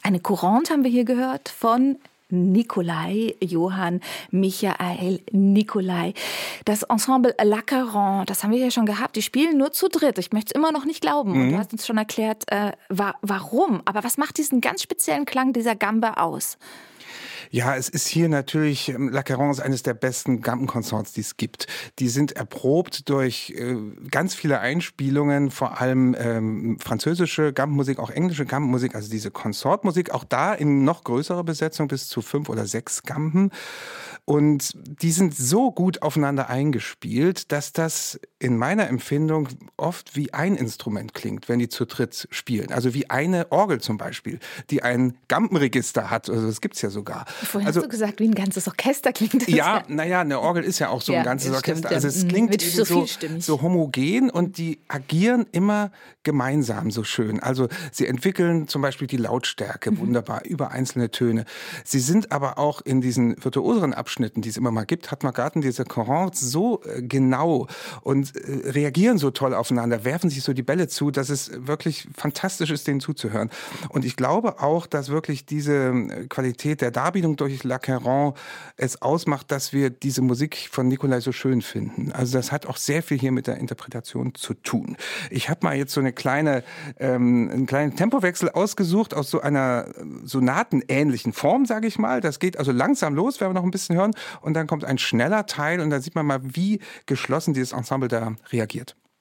Eine Courante haben wir hier gehört von Nicolai, Johann Michael Nicolai. Das Ensemble L'Acheron, das haben wir ja schon gehabt. Die spielen nur zu dritt. Ich möchte es immer noch nicht glauben. Und du hast uns schon erklärt, warum. Aber was macht diesen ganz speziellen Klang dieser Gamba aus? Ja, es ist hier natürlich, L'Acheron ist eines der besten Gambenconcerts, die es gibt. Die sind erprobt durch ganz viele Einspielungen, vor allem französische Gambenmusik, auch englische Gambenmusik, also diese Konsortmusik, auch da in noch größerer Besetzung, bis zu 5 oder 6 Gamben. Und die sind so gut aufeinander eingespielt, dass das in meiner Empfindung oft wie ein Instrument klingt, wenn die zu dritt spielen. Also wie eine Orgel zum Beispiel, die ein Gambenregister hat. Also das gibt's ja sogar. Vorhin hast du gesagt, wie ein ganzes Orchester klingt das. Ja, naja, eine Orgel ist ja auch so ein ganzes Orchester. Also es klingt so homogen und die agieren immer gemeinsam so schön. Also sie entwickeln zum Beispiel die Lautstärke wunderbar über einzelne Töne. Sie sind aber auch in diesen virtuoseren Abschnitten, die es immer mal gibt, hat man gerade diese Courante so genau und reagieren so toll aufeinander, werfen sich so die Bälle zu, dass es wirklich fantastisch ist, denen zuzuhören. Und ich glaube auch, dass wirklich diese Qualität der Darbietung durch L'Acheron es ausmacht, dass wir diese Musik von Nicolai so schön finden. Also das hat auch sehr viel hier mit der Interpretation zu tun. Ich habe mal jetzt so einen kleinen Tempowechsel ausgesucht aus so einer sonatenähnlichen Form, sage ich mal. Das geht also langsam los, werden wir noch ein bisschen hören. Und dann kommt ein schneller Teil und dann sieht man mal, wie geschlossen dieses Ensemble da reagiert.